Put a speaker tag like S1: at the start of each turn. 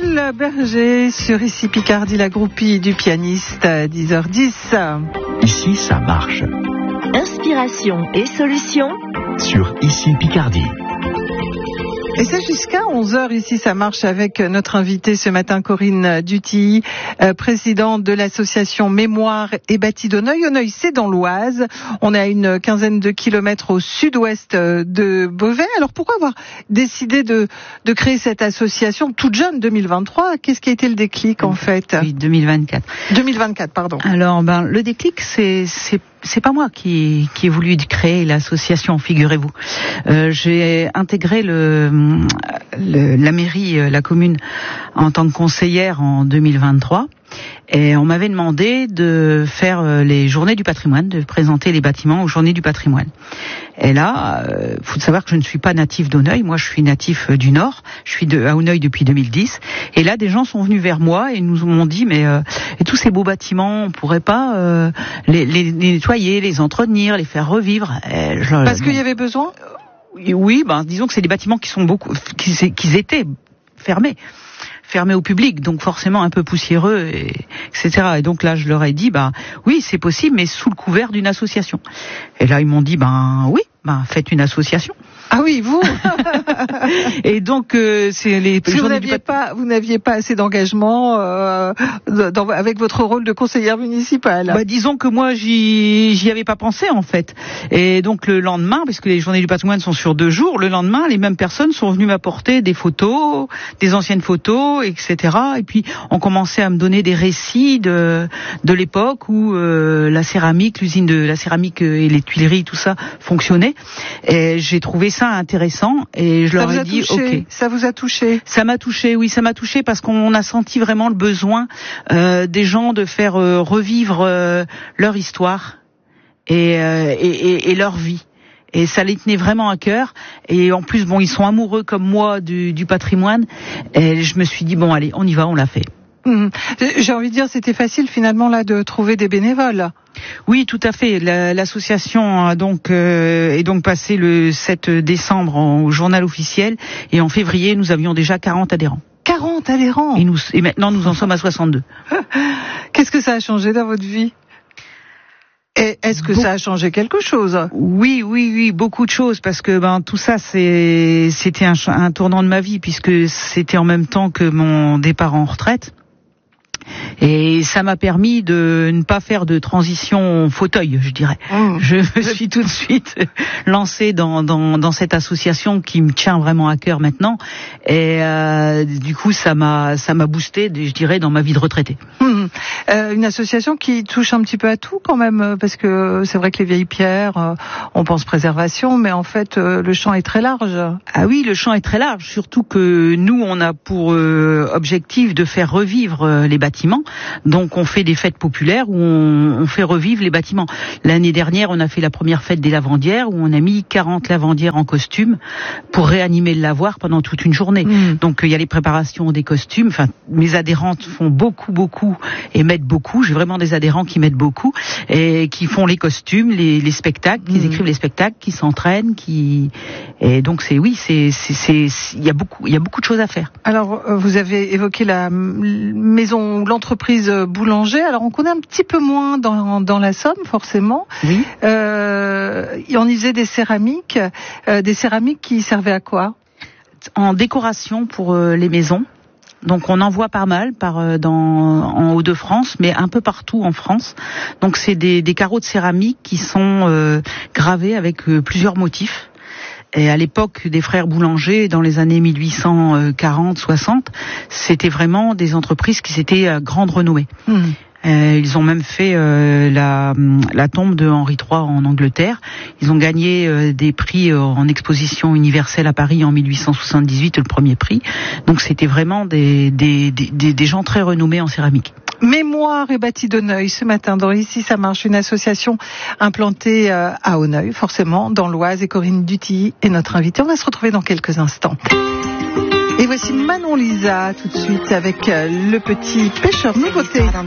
S1: Paul Berger sur Ici Picardie, la groupie du pianiste, 10h10.
S2: Ici, ça marche.
S3: Inspiration et solutions
S2: Sur Ici Picardie.
S1: Et c'est jusqu'à 11h ici, ça marche avec notre invitée ce matin, Corinne Dutilly, présidente de l'association Mémoire et Bâti d'Auneuil. Auneuil, c'est dans l'Oise. On est à une quinzaine de kilomètres au sud-ouest de Beauvais. Alors pourquoi avoir décidé de créer cette association toute jeune, 2023 ? Qu'est-ce qui a été le déclic en fait ?
S4: Oui, 2024.
S1: 2024, pardon.
S4: Alors, le déclic, c'est pas moi qui ai voulu créer l'association, figurez-vous. J'ai intégré la mairie, la commune, en tant que conseillère en 2023. Et on m'avait demandé de faire les journées du patrimoine, de présenter les bâtiments aux journées du patrimoine. Et là, faut savoir que je ne suis pas natif d'Auneuil. Moi, je suis natif du Nord. Je suis à Auneuil depuis 2010. Et là, des gens sont venus vers moi et nous m'ont dit, mais et tous ces beaux bâtiments, on pourrait pas les nettoyer, les entretenir, les faire revivre.
S1: Parce qu'il y avait besoin ?
S4: Oui, disons que c'est des bâtiments qui sont qui étaient fermés au public, donc forcément un peu poussiéreux, etc. Et donc là, je leur ai dit, oui, c'est possible, mais sous le couvert d'une association. Et là, ils m'ont dit, oui, faites une association.
S1: Ah oui, vous.
S4: Et donc c'est les.
S1: Si vous n'aviez pas assez d'engagement avec votre rôle de conseillère municipale.
S4: Disons que moi j'y avais pas pensé en fait. Et donc le lendemain, parce que les journées du patrimoine sont sur 2 jours, le lendemain les mêmes personnes sont venues m'apporter des photos, des anciennes photos, etc. Et puis on commençait à me donner des récits de l'époque où la céramique, l'usine de la céramique et les tuileries, tout ça fonctionnait. Et j'ai trouvé ça intéressant et je leur ai dit ok.
S1: Ça vous a touché ?
S4: Ça m'a touché, oui, ça m'a touché parce qu'on a senti vraiment le besoin des gens de faire revivre leur histoire et leur vie. Et ça les tenait vraiment à cœur. Et en plus, ils sont amoureux comme moi du patrimoine. Et je me suis dit allez, on y va, on l'a fait.
S1: J'ai envie de dire, c'était facile finalement là de trouver des bénévoles.
S4: Oui, tout à fait. L'association est donc passée le 7 décembre au journal officiel et en février, nous avions déjà 40 adhérents.
S1: 40 adhérents.
S4: Et maintenant, nous en sommes à 62.
S1: Qu'est-ce que ça a changé dans votre vie ? Et est-ce que ça a changé quelque chose ?
S4: Oui, beaucoup de choses parce que tout ça c'était un tournant de ma vie puisque c'était en même temps que mon départ en retraite. Et ça m'a permis de ne pas faire de transition fauteuil, je dirais. Je me suis tout de suite lancée dans cette association qui me tient vraiment à cœur maintenant. Et du coup, ça m'a boosté, je dirais, dans ma vie de retraité.
S1: Une association qui touche un petit peu à tout quand même, parce que c'est vrai que les vieilles pierres, on pense préservation, mais en fait, le champ est très large.
S4: Ah oui, le champ est très large, surtout que nous, on a pour objectif de faire revivre les bâtiments. Donc on fait des fêtes populaires où on fait revivre les bâtiments. L'année dernière, on a fait la première fête des lavandières où on a mis 40 lavandières en costume pour réanimer le lavoir pendant toute une journée. Donc il y a les préparations des costumes. Enfin, mes adhérentes font beaucoup et m'aident beaucoup. J'ai vraiment des adhérents qui m'aident beaucoup et qui font les costumes, les spectacles, qui écrivent les spectacles, qui s'entraînent, et donc il y a beaucoup de choses à faire.
S1: Alors vous avez évoqué la maison, l'entreprise Boulanger. Alors on connaît un petit peu moins dans la Somme forcément.
S4: Oui.
S1: On y faisait des céramiques qui servaient à quoi ?
S4: En décoration pour les maisons. Donc on en voit pas mal en Hauts-de-France, mais un peu partout en France. Donc c'est des carreaux de céramique qui sont gravés avec plusieurs motifs. Et à l'époque des frères Boulanger, dans les années 1840-60, c'était vraiment des entreprises qui étaient à grande renommée. Ils ont même fait la tombe de Henri III en Angleterre. Ils ont gagné des prix en exposition universelle à Paris en 1878, le premier prix. Donc c'était vraiment des gens très renommés en céramique.
S1: Mémoire et Bâti d'Auneuil ce matin dans Ici ça marche, une association implantée à Auneuil, forcément dans l'Oise, et Corinne Dutilly est notre invitée. On va se retrouver dans quelques instants. Et voici Manon Lisa tout de suite avec Le Petit Pêcheur, nouveauté.